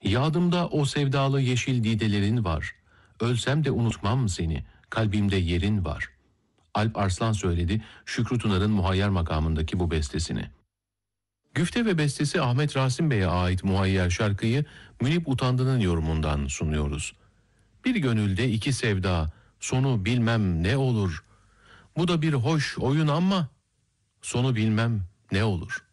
Yadımda o sevdalı yeşil didelerin var. Ölsem de unutmam seni, kalbimde yerin var. Alp Arslan söyledi Şükrü Tunar'ın Muhayyer makamındaki bu bestesini. Güfte ve bestesi Ahmet Rasim Bey'e ait Muhayyer şarkıyı Münip Utandı'nın yorumundan sunuyoruz. Bir gönülde iki sevda, sonu bilmem ne olur. Bu da bir hoş oyun ama sonu bilmem ne olur.